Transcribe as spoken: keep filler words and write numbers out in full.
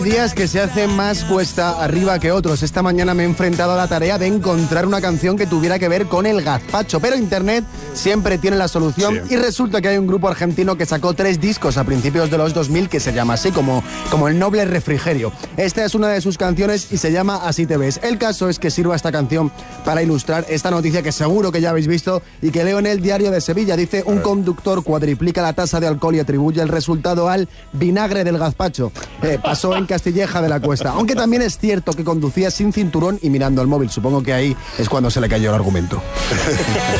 Días que se hace más cuesta arriba que otros. Esta mañana me he enfrentado a la tarea de encontrar una canción que tuviera que ver con el gazpacho, pero internet siempre tiene la solución, sí. Y resulta que hay un grupo argentino que sacó tres discos a principios de los dos mil que se llama así, como, como El Noble Refrigerio. Esta es una de sus canciones y se llama Así te ves. El caso es que sirva esta canción para ilustrar esta noticia que seguro que ya habéis visto y que leo en el Diario de Sevilla. Dice: un conductor cuadriplica la tasa de alcohol y atribuye el resultado al vinagre del gazpacho. Eh, pasó en Castilleja de la Cuesta, aunque también es cierto que conducía sin cinturón y mirando el móvil. Supongo que ahí es cuando se le cayó el argumento.